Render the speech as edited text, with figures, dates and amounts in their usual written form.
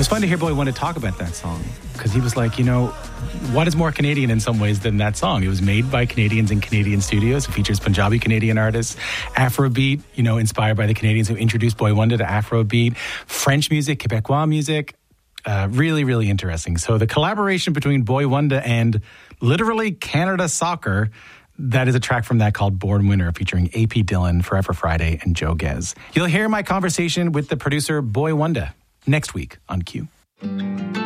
was fun to hear Boy Wonder talk about that song because he was like, what is more Canadian in some ways than that song? It was made by Canadians in Canadian studios. It features Punjabi Canadian artists, Afrobeat, inspired by the Canadians who introduced Boy Wonder to Afrobeat, French music, Quebecois music. Really, really interesting. So the collaboration between Boy Wonder and literally Canada Soccer, that is a track from that called Born Winner featuring AP Dillon, Forever Friday, and Joe Gez. You'll hear my conversation with the producer Boy Wonder next week on Q.